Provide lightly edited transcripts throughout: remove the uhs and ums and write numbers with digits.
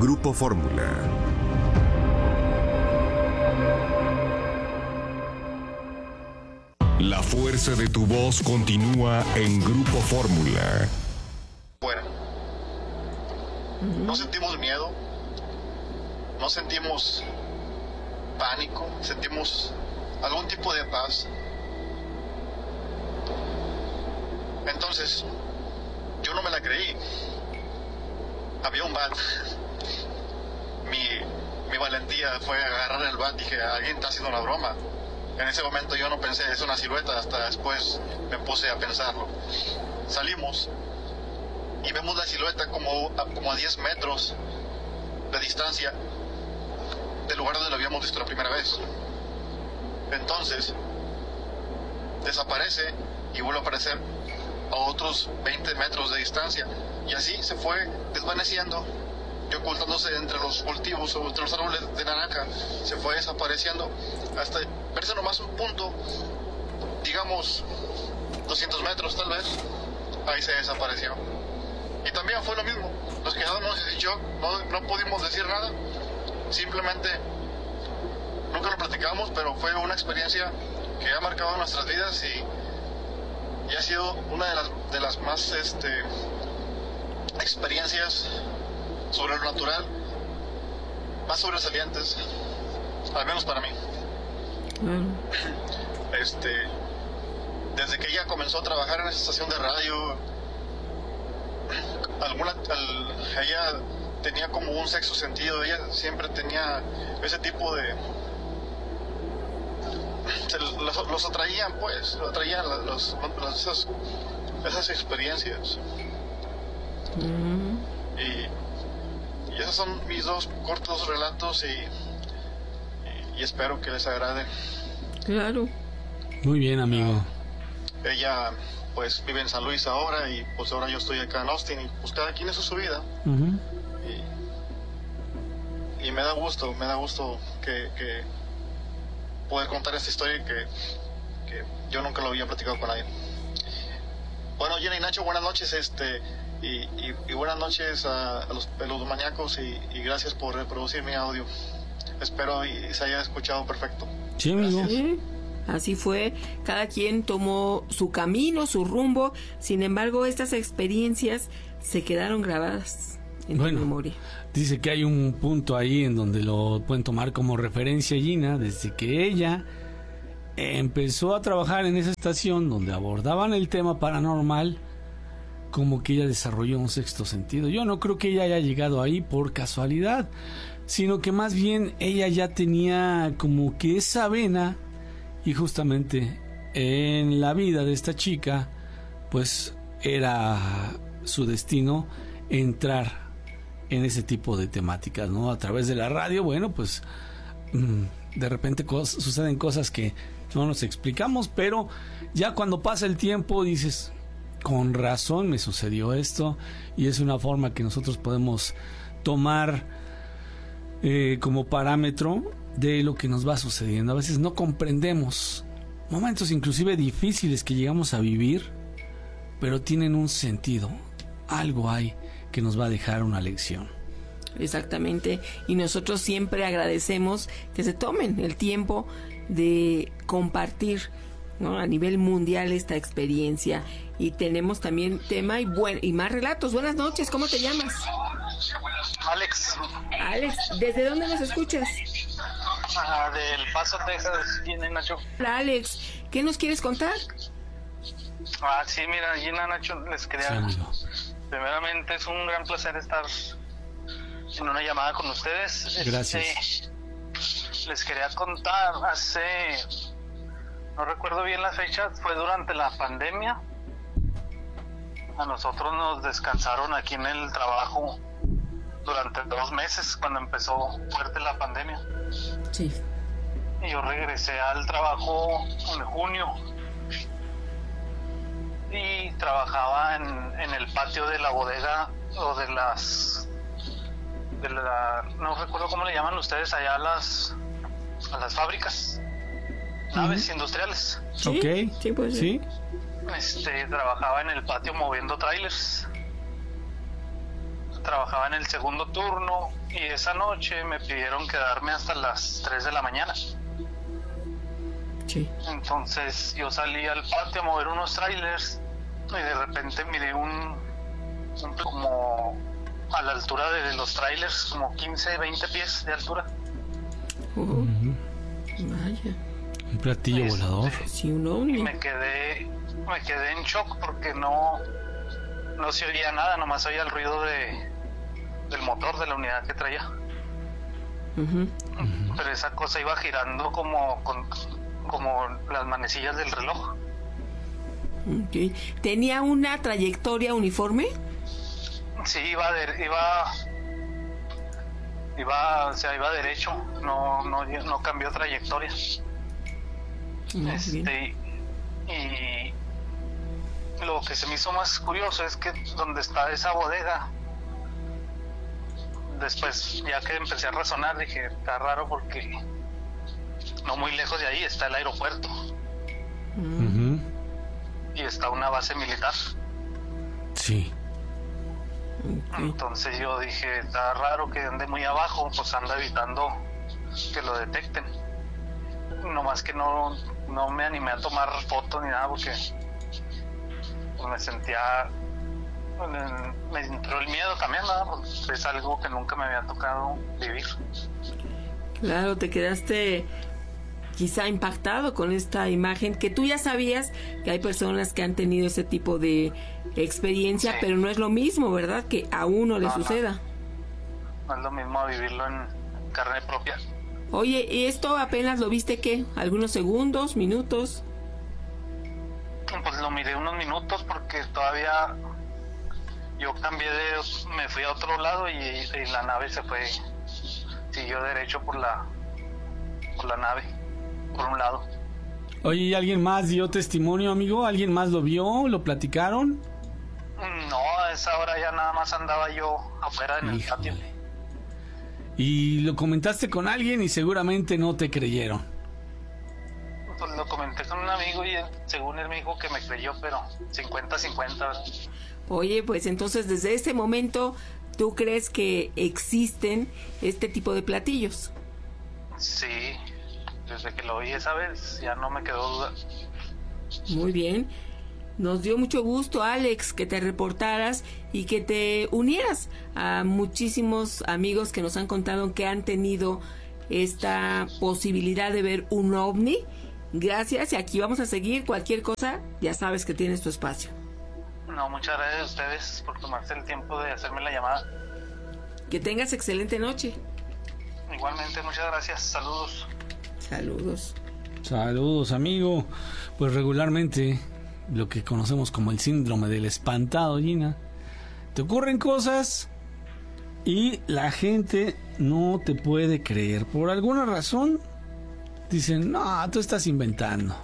Grupo Fórmula. La fuerza de tu voz continúa en Grupo Fórmula. Bueno, no sentimos miedo, no sentimos pánico, sentimos algún tipo de paz. Entonces, yo no me la creí. Había un bat. Mi valentía fue agarrar el bat. Dije, alguien está haciendo una broma. En ese momento yo no pensé, es una silueta, hasta después me puse a pensarlo. Salimos y vemos la silueta como a 10 metros de distancia del lugar donde lo habíamos visto la primera vez. Entonces, desaparece y vuelve a aparecer a otros 20 metros de distancia. Y así se fue desvaneciendo y ocultándose entre los cultivos o entre los árboles de naranja. Se fue desapareciendo hasta verse nomás un punto, digamos 200 metros tal vez. Ahí se desapareció. Y también fue lo mismo. Nos quedamos en shock, no pudimos decir nada. Simplemente nunca lo platicamos, pero fue una experiencia que ha marcado nuestras vidas y ha sido una de las más experiencias sobre lo natural más sobresalientes, al menos para mí. Desde que ella comenzó a trabajar en esa estación de radio, ella tenía como un sexto sentido. Ella siempre tenía ese tipo de... los atraían, pues, lo atraían esas experiencias. Y esos son mis dos cortos relatos y espero que les agrade. Claro. Muy bien, amigo. Ella pues vive en San Luis ahora y pues ahora yo estoy acá en Austin y pues cada quien hizo su vida. Y me da gusto que poder contar esta historia que yo nunca lo había platicado con nadie. Bueno, Jenny y Nacho, buenas noches, y buenas noches a los peludomaniacos y gracias por reproducir mi audio. Espero y se haya escuchado perfecto. Sí, amigo. Sí, así fue. Cada quien tomó su camino, su rumbo. Sin embargo, estas experiencias se quedaron grabadas en tu memoria. Dice que hay un punto ahí en donde lo pueden tomar como referencia, Gina, desde que ella empezó a trabajar en esa estación donde abordaban el tema paranormal, como que ella desarrolló un sexto sentido. Yo no creo que ella haya llegado ahí por casualidad, sino que más bien ella ya tenía como que esa vena, y justamente en la vida de esta chica pues era su destino entrar en ese tipo de temáticas, ¿no? A través de la radio, bueno, pues de repente suceden cosas que no nos explicamos, pero ya cuando pasa el tiempo dices, con razón me sucedió esto, y es una forma que nosotros podemos tomar como parámetro de lo que nos va sucediendo. A veces no comprendemos momentos inclusive difíciles que llegamos a vivir, pero tienen un sentido, algo hay que nos va a dejar una lección. Exactamente, y nosotros siempre agradecemos que se tomen el tiempo de compartir, ¿no?, a nivel mundial esta experiencia. Y tenemos también tema y más relatos. Buenas noches, ¿cómo te llamas? Alex. Alex, ¿desde dónde nos escuchas? Del Paso, Texas, Gina y Nacho. Hola, Alex, ¿qué nos quieres contar? Sí, mira, Gina, Nacho, les quería... Primeramente, es un gran placer estar en una llamada con ustedes. Gracias. Les quería contar, no recuerdo bien la fecha, fue durante la pandemia. A nosotros nos descansaron aquí en el trabajo durante 2 meses cuando empezó fuerte la pandemia. Sí. Y yo regresé al trabajo en junio y trabajaba en el patio de la bodega o no recuerdo cómo le llaman ustedes allá a las fábricas, naves industriales. ¿Sí? Ok. Sí, pues sí. Trabajaba en el patio moviendo trailers. trabajaba en el segundo turno y esa noche me pidieron quedarme hasta las 3 de la mañana. Sí. Entonces yo salí al patio a mover unos trailers y de repente miré un como a la altura de los trailers, como 15, 20 pies de altura. Vaya. Un platillo volador. Sí, un ovni. Y me quedé en shock porque no se oía nada, nomás oía el ruido del motor de la unidad que traía. Pero esa cosa iba girando como las manecillas del reloj. Okay. ¿Tenía una trayectoria uniforme? Sí, iba derecho, no cambió trayectoria. Y lo que se me hizo más curioso es que donde está esa bodega, después ya que empecé a razonar dije, está raro porque no muy lejos de ahí está el aeropuerto y está una base militar. Sí. Entonces yo dije, está raro que ande muy abajo, pues anda evitando que lo detecten. Nomás que no me animé a tomar fotos ni nada porque pues me sentía, me entró el miedo también, ¿no? Pues es algo que nunca me había tocado vivir. Claro, te quedaste quizá impactado con esta imagen, que tú ya sabías que hay personas que han tenido ese tipo de experiencia, sí. Pero no es lo mismo, ¿verdad? Que a uno le suceda. No es lo mismo vivirlo en carne propia. Oye, ¿y esto apenas lo viste qué? ¿Algunos segundos, minutos? Pues lo miré unos minutos porque todavía yo me fui a otro lado y la nave siguió derecho por la nave, por un lado. Oye, ¿y alguien más dio testimonio, amigo? ¿Alguien más lo vio? ¿Lo platicaron? No, a esa hora ya nada más andaba yo afuera en el patio. Y lo comentaste con alguien y seguramente no te creyeron. Pues lo comenté con un amigo y según él me dijo que me creyó, pero 50-50, ¿verdad? Oye, pues entonces desde ese momento, ¿tú crees que existen este tipo de platillos? Sí, desde que lo oí esa vez ya no me quedó duda. Muy bien. Nos dio mucho gusto, Alex, que te reportaras y que te unieras a muchísimos amigos que nos han contado que han tenido esta posibilidad de ver un ovni. Gracias, y aquí vamos a seguir. Cualquier cosa, ya sabes que tienes tu espacio. No, muchas gracias a ustedes por tomarse el tiempo de hacerme la llamada. Que tengas excelente noche. Igualmente, muchas gracias. Saludos. Saludos. Saludos, amigo. Pues regularmente lo que conocemos como el síndrome del espantado, Gina, te ocurren cosas y la gente no te puede creer. Por alguna razón dicen, no, tú estás inventando,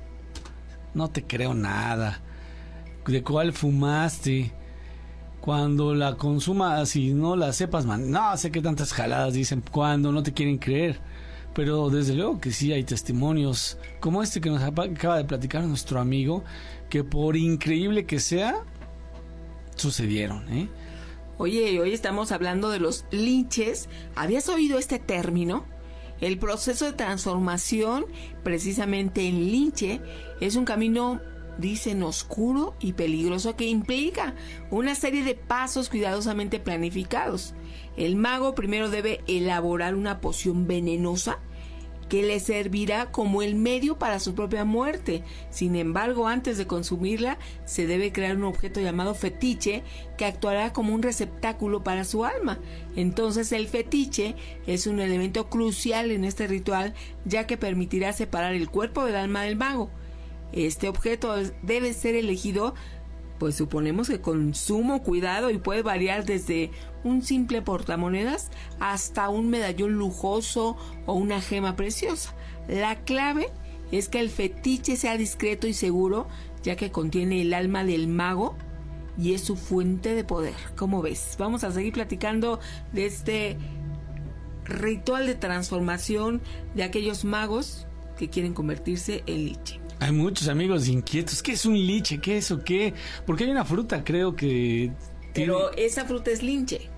no te creo nada. ¿De cuál fumaste? Cuando la consumas y no la sepas, no sé qué tantas jaladas dicen cuando no te quieren creer. Pero desde luego que sí hay testimonios como este que nos acaba de platicar nuestro amigo, que por increíble que sea, sucedieron, ¿eh? Oye, hoy estamos hablando de los linches. ¿Habías oído este término? El proceso de transformación, precisamente en linche, es un camino, dicen, oscuro y peligroso que implica una serie de pasos cuidadosamente planificados. El mago primero debe elaborar una poción venenosa que le servirá como el medio para su propia muerte. Sin embargo, antes de consumirla, se debe crear un objeto llamado fetiche que actuará como un receptáculo para su alma. Entonces, el fetiche es un elemento crucial en este ritual, ya que permitirá separar el cuerpo del alma del mago. Este objeto debe ser elegido, pues suponemos que con sumo cuidado, y puede variar desde un simple portamonedas hasta un medallón lujoso o una gema preciosa. La clave es que el fetiche sea discreto y seguro, ya que contiene el alma del mago y es su fuente de poder. ¿Cómo ves? Vamos a seguir platicando de este ritual de transformación de aquellos magos que quieren convertirse en liche. Hay muchos amigos inquietos. ¿Qué es un liche? ¿Qué es o qué? Porque hay una fruta, creo que... Pero esa fruta es linche.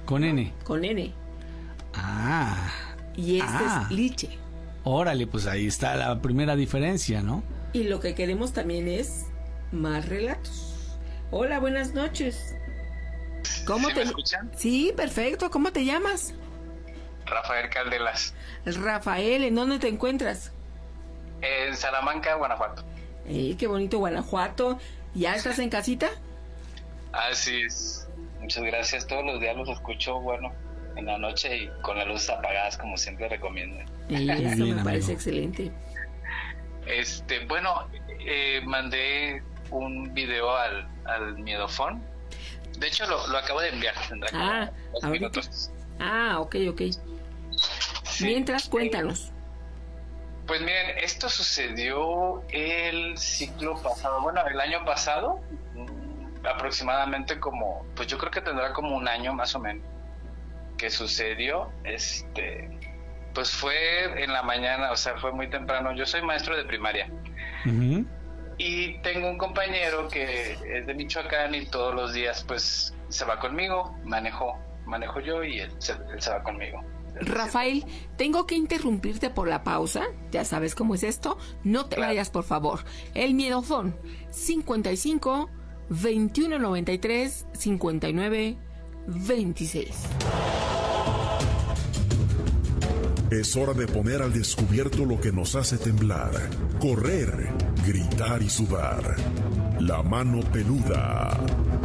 Con N. Con N. Ah. Y es liche. Órale, pues ahí está la primera diferencia, ¿no? Y lo que queremos también es más relatos. Hola, buenas noches. ¿Cómo ¿Sí te me escuchan? Sí, perfecto. ¿Cómo te llamas? Rafael Caldelas, Rafael, ¿en dónde te encuentras? en Salamanca, Guanajuato. Qué bonito Guanajuato. ¿Ya estás en casita? Así es. Muchas gracias. Todos los días los escucho, bueno, en la noche y con las luces apagadas, como siempre recomiendo. Eso Bien, me parece amigo. excelente. Bueno, mandé un video al Miedofón. De hecho, lo acabo de enviar. Tendrá como Ah, 2 ahorita. minutos. Ok. Sí. Mientras, cuéntanos. Pues miren, esto sucedió el ciclo pasado, bueno, el año pasado, aproximadamente como, pues yo creo que tendrá como un año más o menos que sucedió. Pues fue en la mañana, o sea, fue muy temprano. Yo soy maestro de primaria. Ujú. Y tengo un compañero que es de Michoacán y todos los días pues se va conmigo, manejo yo y él se va conmigo. Rafael, tengo que interrumpirte por la pausa. Ya sabes cómo es esto. No te Claro. vayas, por favor. El Miedofón 55 21 93 59 26. Es hora de poner al descubierto lo que nos hace temblar, correr, gritar y sudar. La mano peluda.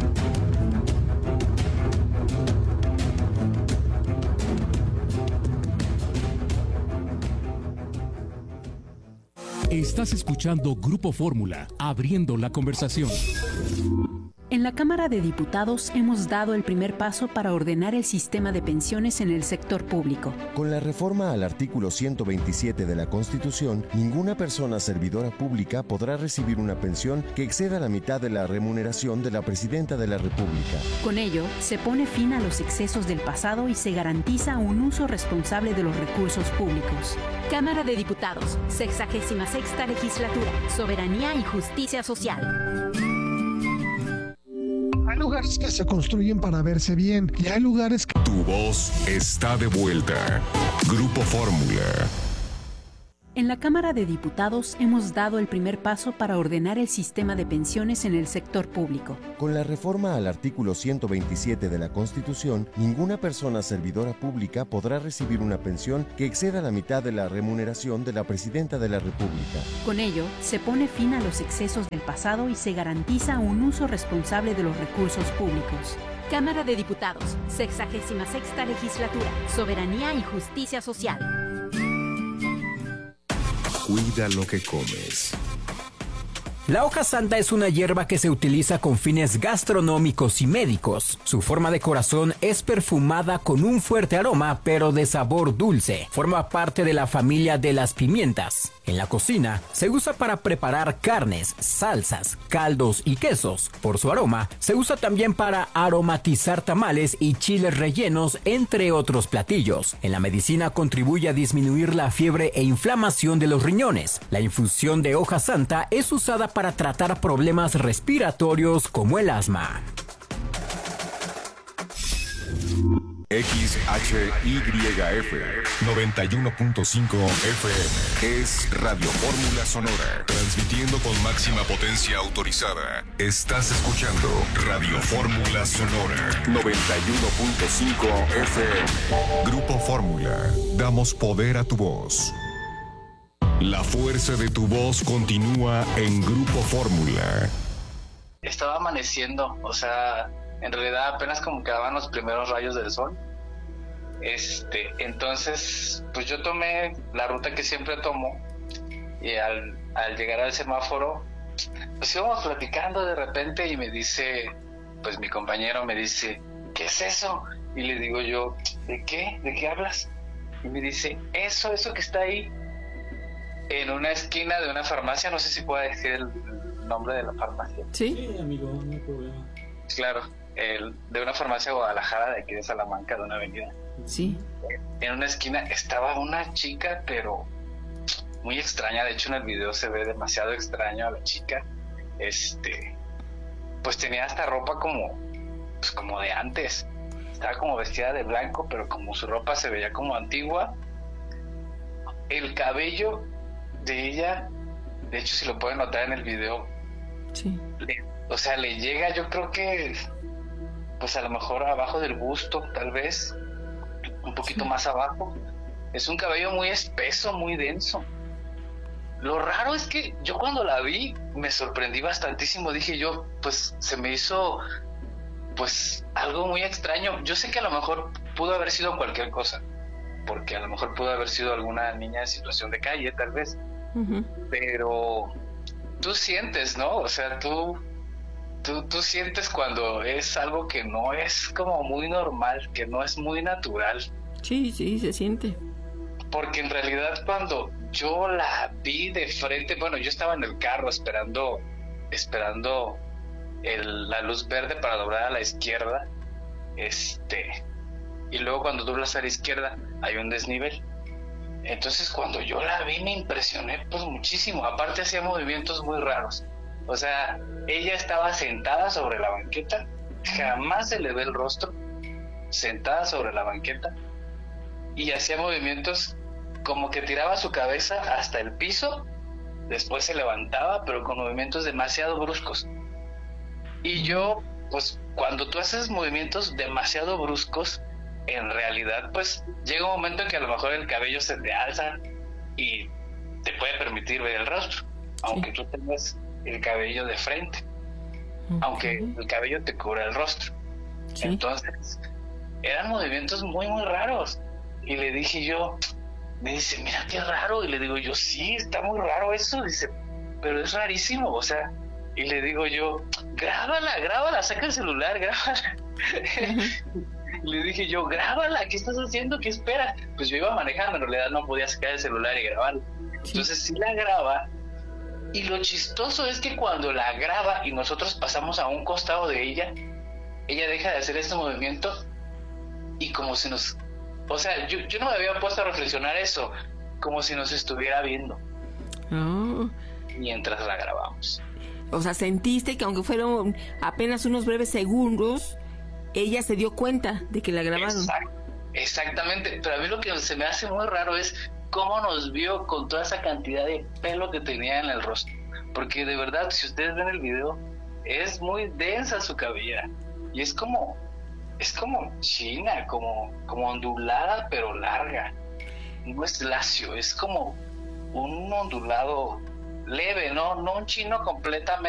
Estás escuchando Grupo Fórmula, abriendo la conversación. En la Cámara de Diputados hemos dado el primer paso para ordenar el sistema de pensiones en el sector público. Con la reforma al artículo 127 de la Constitución, ninguna persona servidora pública podrá recibir una pensión que exceda la mitad de la remuneración de la Presidenta de la República. Con ello, se pone fin a los excesos del pasado y se garantiza un uso responsable de los recursos públicos. Cámara de Diputados, 66ª Legislatura, Soberanía y Justicia Social. Hay lugares que se construyen para verse bien y hay lugares que... Tu voz está de vuelta. Grupo Fórmula. En la Cámara de Diputados hemos dado el primer paso para ordenar el sistema de pensiones en el sector público. Con la reforma al artículo 127 de la Constitución, ninguna persona servidora pública podrá recibir una pensión que exceda la mitad de la remuneración de la Presidenta de la República. Con ello, se pone fin a los excesos del pasado y se garantiza un uso responsable de los recursos públicos. Cámara de Diputados, 66ª Legislatura, Soberanía y Justicia Social. Cuida lo que comes. La hoja santa es una hierba que se utiliza con fines gastronómicos y médicos. Su forma de corazón es perfumada con un fuerte aroma, pero de sabor dulce. Forma parte de la familia de las pimientas. En la cocina se usa para preparar carnes, salsas, caldos y quesos. Por su aroma, se usa también para aromatizar tamales y chiles rellenos, entre otros platillos. En la medicina contribuye a disminuir la fiebre e inflamación de los riñones. La infusión de hoja santa es usada para tratar problemas respiratorios como el asma. XHYF 91.5 FM es Radio Fórmula Sonora, transmitiendo con máxima potencia autorizada. Estás escuchando Radio Fórmula Sonora 91.5 FM. Grupo Fórmula, damos poder a tu voz. La fuerza de tu voz continúa en Grupo Fórmula. Estaba amaneciendo, o sea, en realidad apenas como quedaban los primeros rayos del sol. Entonces, pues yo tomé la ruta que siempre tomo y al llegar al semáforo, pues íbamos platicando de repente y me dice, pues mi compañero me dice, ¿qué es eso? Y le digo yo, ¿de qué? ¿De qué hablas? Y me dice, eso que está ahí en una esquina de una farmacia, no sé si puedo decir el nombre de la farmacia. Sí, amigo, no hay problema. Claro, de una farmacia de Guadalajara, de aquí de Salamanca, de una avenida. Sí. En una esquina estaba una chica, pero muy extraña. De hecho, en el video se ve demasiado extraño a la chica. Pues tenía hasta ropa como de antes. estaba como vestida de blanco, pero como su ropa se veía como antigua. El cabello de ella, de hecho si lo pueden notar en el video, sí. Le llega, yo creo que pues a lo mejor abajo del busto, tal vez un poquito más abajo. Es un cabello muy espeso, muy denso. Lo raro es que yo cuando la vi me sorprendí bastantísimo. Dije yo, pues se me hizo pues algo muy extraño. Yo sé que a lo mejor pudo haber sido cualquier cosa, porque a lo mejor pudo haber sido alguna niña en situación de calle, tal vez. Uh-huh. Pero tú sientes, ¿no? O sea, tú sientes cuando es algo que no es como muy normal, que no es muy natural. Sí, se siente. Porque en realidad cuando yo la vi de frente, bueno, yo estaba en el carro esperando la luz verde para doblar a la izquierda, y luego cuando doblas a la izquierda hay un desnivel. Entonces cuando yo la vi me impresioné pues muchísimo. Aparte hacía movimientos muy raros. O sea, ella estaba sentada sobre la banqueta, jamás se le ve el rostro, sentada sobre la banqueta, y hacía movimientos como que tiraba su cabeza hasta el piso, después se levantaba, pero con movimientos demasiado bruscos. Y yo, pues cuando tú haces movimientos demasiado bruscos, en realidad pues llega un momento en que a lo mejor el cabello se te alza y te puede permitir ver el rostro, aunque tú tengas el cabello de frente, aunque el cabello te cubra el rostro. Entonces eran movimientos muy muy raros, y le dije yo, me dice, mira qué raro, y le digo yo, sí, está muy raro eso, dice, pero es rarísimo, o sea, y le digo yo, grábala, saca el celular, grábala. Le dije yo, grábala, ¿qué estás haciendo? ¿Qué esperas? Pues yo iba manejando, en realidad no podía sacar el celular y grabarlo. Entonces sí la graba, y lo chistoso es que cuando la graba y nosotros pasamos a un costado de ella deja de hacer este movimiento y como si nos... O sea, yo no me había puesto a reflexionar eso, como si nos estuviera viendo. Oh. Mientras la grabamos. O sea, sentiste que aunque fueron apenas unos breves segundos, ella se dio cuenta de que la grabaron. Exactamente, pero a mí lo que se me hace muy raro es cómo nos vio con toda esa cantidad de pelo que tenía en el rostro. Porque de verdad, si ustedes ven el video, es muy densa su cabellera. Y es como china, como ondulada, pero larga. No es lacio, es como un ondulado leve, no un chino completamente